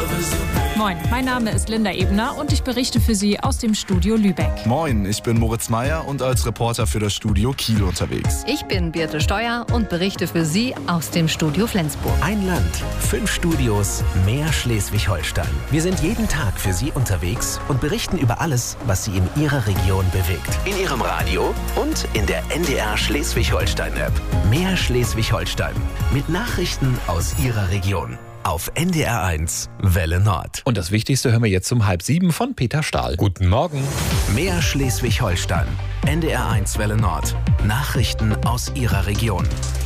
Moin, mein Name ist Linda Ebner und ich berichte für Sie aus dem Studio Lübeck. Moin, ich bin Moritz Meier und als Reporter für das Studio Kiel unterwegs. Ich bin Birte Steuer und berichte für Sie aus dem Studio Flensburg. Ein Land, 5 Studios, mehr Schleswig-Holstein. Wir sind jeden Tag für Sie unterwegs und berichten über alles, was Sie in Ihrer Region bewegt. In Ihrem Radio und in der NDR Schleswig-Holstein-App. Mehr Schleswig-Holstein mit Nachrichten aus Ihrer Region. Auf NDR1 Welle Nord. Und das Wichtigste hören wir jetzt um 6:30 von Peter Stahl. Guten Morgen. Mehr Schleswig-Holstein. NDR1 Welle Nord. Nachrichten aus Ihrer Region.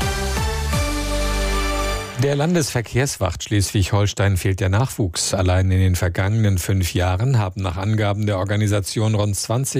Der Landesverkehrswacht Schleswig-Holstein fehlt der Nachwuchs. Allein in den vergangenen 5 Jahren haben nach Angaben der Organisation rund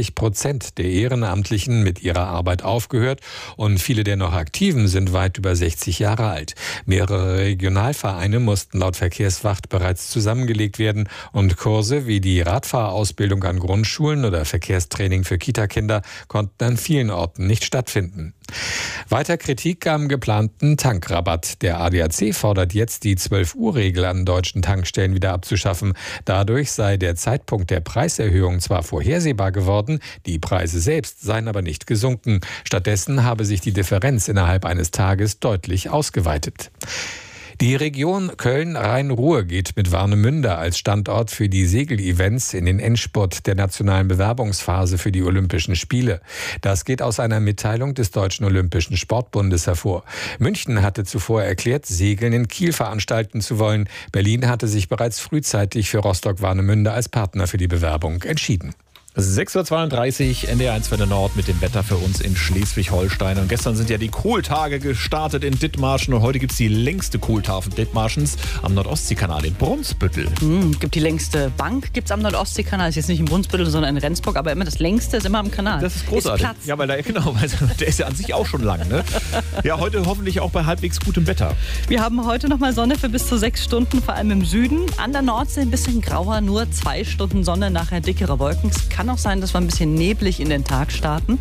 20% der Ehrenamtlichen mit ihrer Arbeit aufgehört und viele der noch Aktiven sind weit über 60 Jahre alt. Mehrere Regionalvereine mussten laut Verkehrswacht bereits zusammengelegt werden und Kurse wie die Radfahrausbildung an Grundschulen oder Verkehrstraining für Kitakinder konnten an vielen Orten nicht stattfinden. Weiter Kritik am geplanten Tankrabatt. Der ADAC fordert jetzt, die 12-Uhr-Regel an deutschen Tankstellen wieder abzuschaffen. Dadurch sei der Zeitpunkt der Preiserhöhung zwar vorhersehbar geworden, die Preise selbst seien aber nicht gesunken. Stattdessen habe sich die Differenz innerhalb eines Tages deutlich ausgeweitet. Die Region Köln-Rhein-Ruhr geht mit Warnemünde als Standort für die Segelevents in den Endspurt der nationalen Bewerbungsphase für die Olympischen Spiele. Das geht aus einer Mitteilung des Deutschen Olympischen Sportbundes hervor. München hatte zuvor erklärt, Segeln in Kiel veranstalten zu wollen. Berlin hatte sich bereits frühzeitig für Rostock-Warnemünde als Partner für die Bewerbung entschieden. 6:32 Uhr, NDR1 Welle Nord mit dem Wetter für uns in Schleswig-Holstein. Und gestern sind ja die Kohltage gestartet in Dithmarschen und heute gibt es die längste Kohltafel Dithmarschens am Nordostseekanal in Brunsbüttel. Gibt die längste Bank, gibt es am Nordostseekanal, ist jetzt nicht in Brunsbüttel, sondern in Rendsburg, aber immer das längste ist immer am Kanal. Das ist großartig. Ist Platz. Ja, weil der ist ja an sich auch schon lang, ne? Ja, heute hoffentlich auch bei halbwegs gutem Wetter. Wir haben heute nochmal Sonne für bis zu 6 Stunden, vor allem im Süden. An der Nordsee ein bisschen grauer, nur 2 Stunden Sonne, nachher dickere Wolken. Es kann auch sein, dass wir ein bisschen neblig in den Tag starten.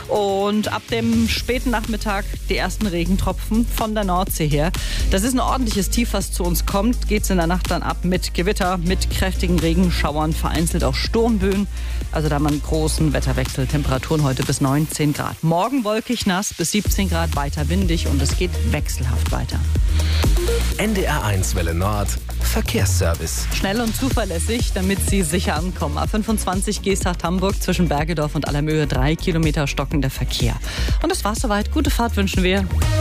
Und ab dem späten Nachmittag die ersten Regentropfen von der Nordsee her. Das ist ein ordentliches Tief, was zu uns kommt. Geht es in der Nacht dann ab mit Gewitter, mit kräftigen Regenschauern, vereinzelt auch Sturmböen. Also da haben wir einen großen Wetterwechsel. Temperaturen heute bis 19 Grad. Morgen wolkig nass bis 17 Grad, weiter windig und es geht wechselhaft weiter. NDR1 Welle Nord. Verkehrsservice. Schnell und zuverlässig, damit Sie sicher ankommen. A25 Geesthacht-Hamburg zwischen Bergedorf und Allermöhe 3 Kilometer stockender Verkehr. Und das war's soweit. Gute Fahrt wünschen wir.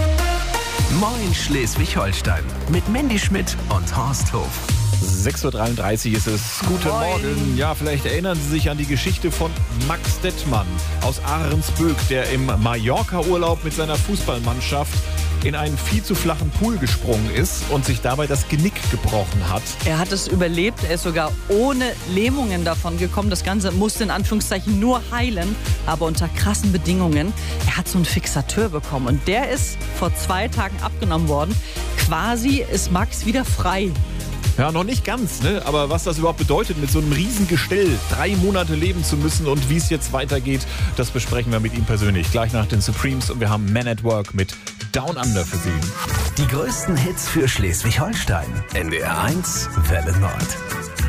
Moin Schleswig-Holstein mit Mandy Schmidt und Horst Hof. 6:33 Uhr ist es. Guten Morgen. Ja, vielleicht erinnern Sie sich an die Geschichte von Max Dettmann aus Ahrensböck, der im Mallorca-Urlaub mit seiner Fußballmannschaft in einen viel zu flachen Pool gesprungen ist und sich dabei das Genick gebrochen hat. Er hat es überlebt, er ist sogar ohne Lähmungen davon gekommen. Das Ganze musste in Anführungszeichen nur heilen, aber unter krassen Bedingungen. Er hat so einen Fixateur bekommen und der ist vor 2 Tagen abgenommen worden. Quasi ist Max wieder frei. Ja, noch nicht ganz, ne? Aber was das überhaupt bedeutet, mit so einem Riesengestell 3 Monate leben zu müssen und wie es jetzt weitergeht, das besprechen wir mit ihm persönlich. Gleich nach den Supremes und wir haben Man at Work mit Down Under für Sie. Die größten Hits für Schleswig-Holstein. NDR1 Welle Nord.